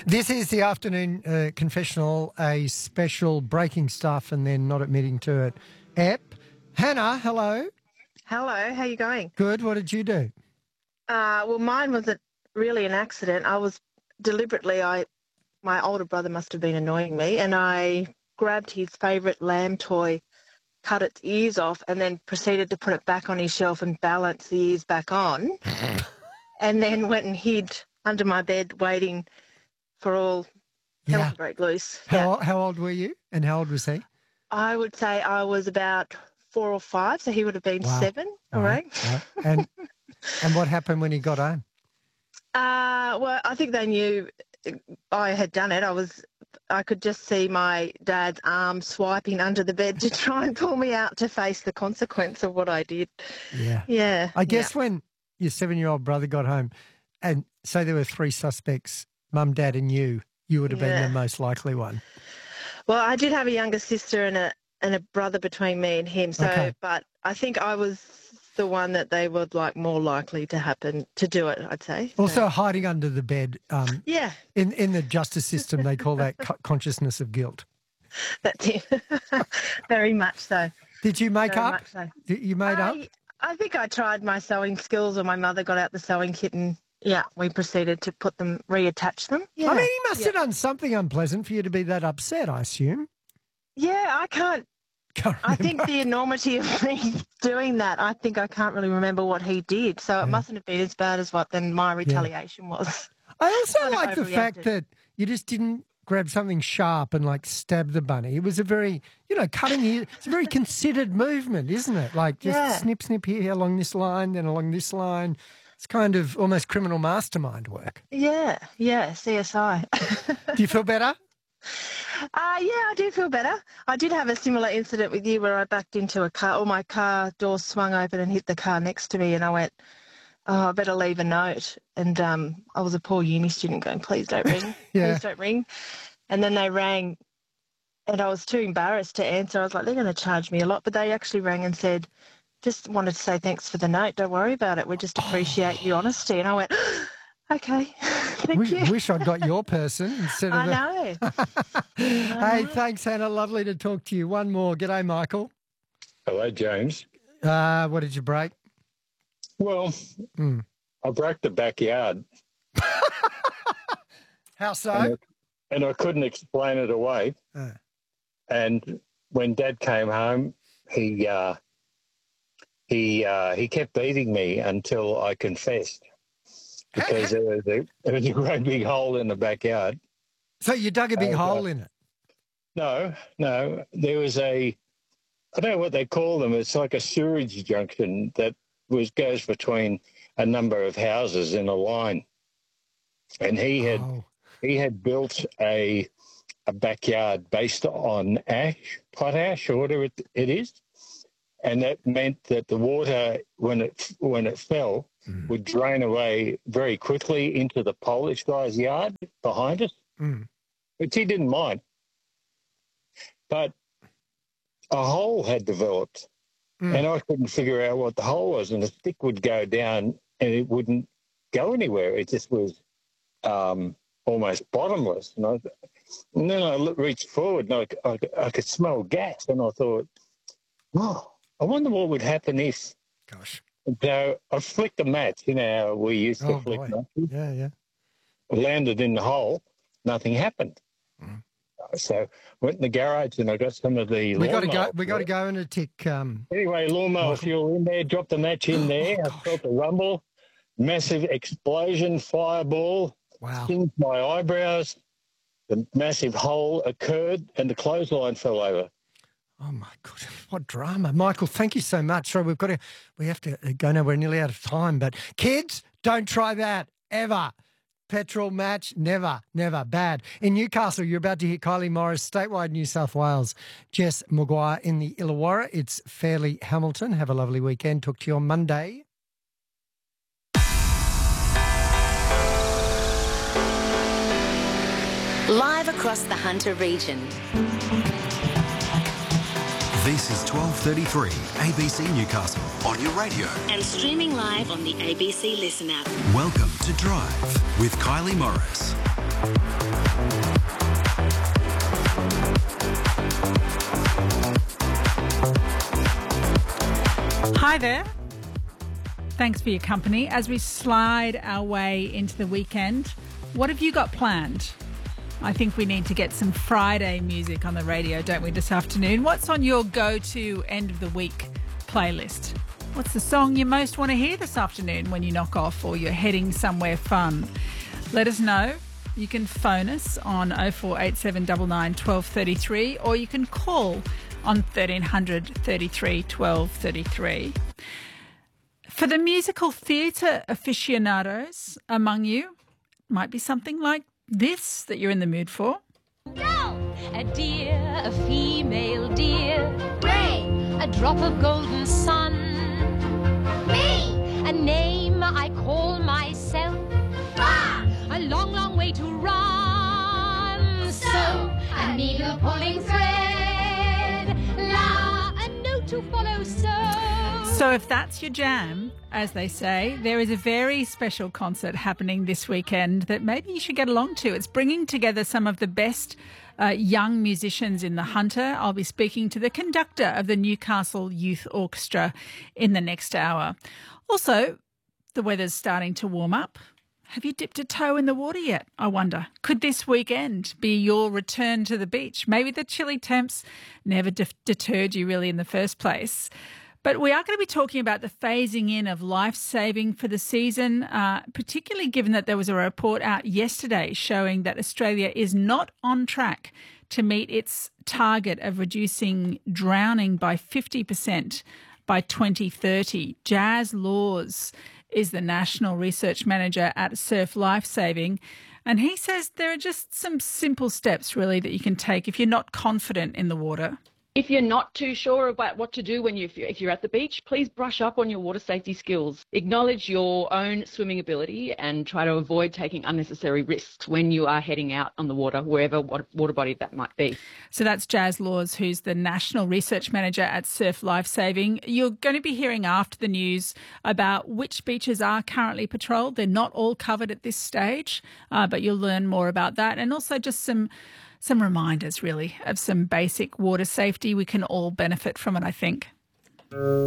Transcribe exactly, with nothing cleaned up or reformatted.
This is the afternoon uh, confessional, a special breaking stuff and then not admitting to it ep. Hannah, hello. Hello, how you going? Good. What did you do? Uh, well, mine wasn't really an accident. I was deliberately, I, my older brother must have been annoying me, and I grabbed his favourite lamb toy, cut its ears off, and then proceeded to put it back on his shelf and balance the ears back on, and then went and hid under my bed waiting for all hell Yeah. to break loose. How, Yeah. how old were you and how old was he? I would say I was about four or five, so he would have been Wow. seven, all Right, right? right. And, and what happened when he got home? Uh, well, I think they knew I had done it. I was, I could just see my dad's arm swiping under the bed to try and pull me out to face the consequence of what I did. Yeah. Yeah. I guess yeah. when your seven-year-old brother got home and say there were three suspects, mum, dad and you, you would have been Yeah. the most likely one. Well, I did have a younger sister and a and a brother between me and him. So, Okay. but I think I was the one that they were like more likely to happen to do it, I'd say. So, Also hiding under the bed. Um, yeah, in, in the justice system, they call that co- consciousness of guilt. that's it. Very much so. Did you make Very up? much so. Did you made up? I, I think I tried my sewing skills, or my mother got out the sewing kit, and yeah, we proceeded to put them, reattach them. Yeah. I mean, he must yeah. have done something unpleasant for you to be that upset, I assume. Yeah, I can't. Can't I think remember. the enormity of me doing that, I think I can't really remember what he did. So it Yeah. mustn't have been as bad as what then my retaliation was. I also kind of like the fact overreacted. that you just didn't grab something sharp and like stab the bunny. It was a very, you know, cutting it. It's a very considered movement, isn't it? Like just Yeah. snip, snip here along this line, then along this line. It's kind of almost criminal mastermind work. Yeah, yeah, C S I. Do you feel better? Uh, yeah, I do feel better. I did have a similar incident with you where I backed into a car, or my car door swung open and hit the car next to me, and I went, oh, I better leave a note. And um, I was a poor uni student going, please don't ring, Yeah. please don't ring. And then they rang, and I was too embarrassed to answer. I was like, they're going to charge me a lot. But they actually rang and said, just wanted to say thanks for the note. Don't worry about it. We just appreciate your honesty. And I went, okay, thank Wish, you. wish I'd got your person instead of I the... know. Hey, thanks, Hannah. Lovely to talk to you. One more. G'day, Michael. Hello, James. Uh, what did you break? Well, Hmm. I broke the backyard How so? and, I, and I couldn't explain it away. Uh, And when Dad came home, he uh, he uh, he kept beating me until I confessed because there was a there was a great big hole in the backyard. so you dug a big Oh, hole God. in it? No, no, there was a I don't know what they call them. It's like a sewage junction that was goes between a number of houses in a line, and he had. Oh. He had built a a backyard based on ash, potash, or whatever it, it is, and that meant that the water, when it when it fell, Mm. would drain away very quickly into the Polish guy's yard behind us, Mm. which he didn't mind. But a hole had developed, Mm. and I couldn't figure out what the hole was, and the stick would go down, and it wouldn't go anywhere. It just was. Um, almost bottomless. And, I, and then I look, reached forward and I, I, I could smell gas. And I thought, oh, I wonder what would happen if. Gosh. So I flicked a match. You know how we used to Oh, flick boy. matches. Yeah, yeah. Landed in the hole. Nothing happened. Mm. So went in the garage and I got some of the We got to go. lawnmower We got to fuel. go in a tick. Um, Anyway, lawnmower Michael. fuel in there, dropped the match in there. Oh, I gosh. felt a rumble, massive explosion, fireball. wow. Singed my eyebrows, the massive hole occurred, and the clothesline fell over. Oh my God, what drama, Michael! Thank you so much. Sorry, we've got to. We have to go now. We're nearly out of time. But kids, don't try that ever. Petrol match, never, never. Bad. In Newcastle, you're about to hear Kylie Morris, statewide New South Wales. Jess Maguire in the Illawarra. It's Fairleigh Hamilton. Have a lovely weekend. Talk to you on Monday. Live across the Hunter region. This is twelve thirty-three A B C Newcastle on your radio. And streaming live on the A B C Listen app. Welcome to Drive with Kylie Morris. Hi there. Thanks for your company. As we slide our way into the weekend, what have you got planned? I think we need to get some Friday music on the radio, don't we, this afternoon? What's on your go-to end of the week playlist? What's the song you most want to hear this afternoon when you knock off or you're heading somewhere fun? Let us know. You can phone us on oh four eight seven nine nine one two three three or you can call on thirteen hundred thirty-three twelve thirty-three. For the musical theatre aficionados among you, might be something like this that you're in the mood for. Go! A deer, a female deer. Ray! A drop of golden sun. Me! A name I call myself. Bah! A long, long way to run. So, a needle pulling thread. La! A note to follow, so. So if that's your jam, as they say, there is a very special concert happening this weekend that maybe you should get along to. It's bringing together some of the best uh, young musicians in the Hunter. I'll be speaking to the conductor of the Newcastle Youth Orchestra in the next hour. Also, the weather's starting to warm up. Have you dipped a toe in the water yet, I wonder? Could this weekend be your return to the beach? Maybe the chilly temps never de- deterred you really in the first place. But we are going to be talking about the phasing in of life-saving for the season, uh, particularly given that there was a report out yesterday showing that Australia is not on track to meet its target of reducing drowning by fifty percent by twenty thirty. Jazz Laws is the National Research Manager at Surf Lifesaving, and he says there are just some simple steps, really, that you can take if you're not confident in the water. If you're not too sure about what to do when you, if you're, if you're at the beach, please brush up on your water safety skills. Acknowledge your own swimming ability and try to avoid taking unnecessary risks when you are heading out on the water, wherever water body that might be. So that's Jazz Laws, who's the National Research Manager at Surf Lifesaving. You're going to be hearing after the news about which beaches are currently patrolled. They're not all covered at this stage, uh, but you'll learn more about that. And also just some... Some reminders, really, of some basic water safety. We can all benefit from it, I think.